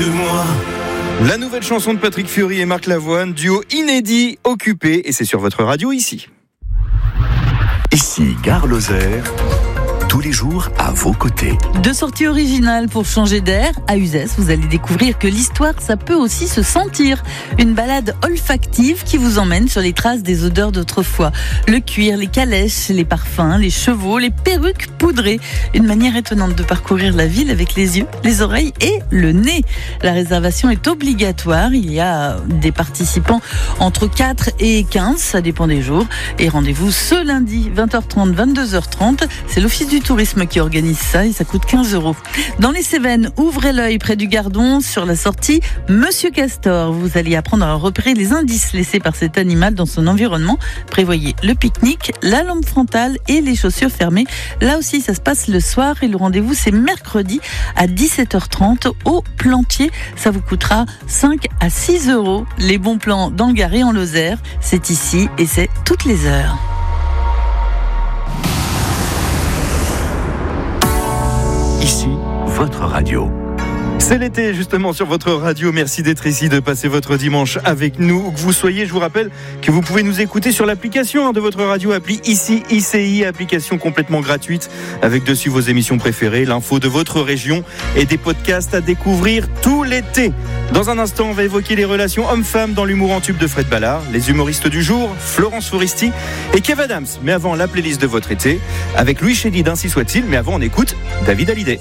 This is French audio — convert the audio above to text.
de moi. La nouvelle chanson de Patrick Fiori et Marc Lavoine, duo inédit, Occupé, et c'est sur votre radio ici. Ici, Gare Lozère, tous les jours à vos côtés. Deux sorties originales pour changer d'air. À Uzès, vous allez découvrir que l'histoire, ça peut aussi se sentir. Une balade olfactive qui vous emmène sur les traces des odeurs d'autrefois. Le cuir, les calèches, les parfums, les chevaux, les perruques poudrées. Une manière étonnante de parcourir la ville avec les yeux, les oreilles et le nez. La réservation est obligatoire. Il y a des participants entre 4 et 15, ça dépend des jours. Et rendez-vous ce lundi, 20h30, 22h30. C'est l'Office du Tourisme qui organise ça et ça coûte 15 €. Dans les Cévennes, ouvrez l'œil près du Gardon sur la sortie Monsieur Castor. Vous allez apprendre à repérer les indices laissés par cet animal dans son environnement. Prévoyez le pique-nique, la lampe frontale et les chaussures fermées. Là aussi, ça se passe le soir et le rendez-vous, c'est mercredi à 17h30 au Plantier. Ça vous coûtera 5 à 6 €. Les bons plans dans le Gard et en Lozère, c'est ici et c'est toutes les heures. Ici, votre radio. C'est l'été justement sur votre radio, merci d'être ici, de passer votre dimanche avec nous. Où que vous soyez, je vous rappelle que vous pouvez nous écouter sur l'application de votre radio, appli Ici ICI, application complètement gratuite avec dessus vos émissions préférées, l'info de votre région et des podcasts à découvrir tout l'été. Dans un instant, on va évoquer les relations hommes-femmes dans l'humour en tube de Fred Ballard, les humoristes du jour, Florence Foresti et Kev Adams. Mais avant, la playlist de votre été avec Louis Chédid, ainsi soit-il, mais avant on écoute David Hallyday.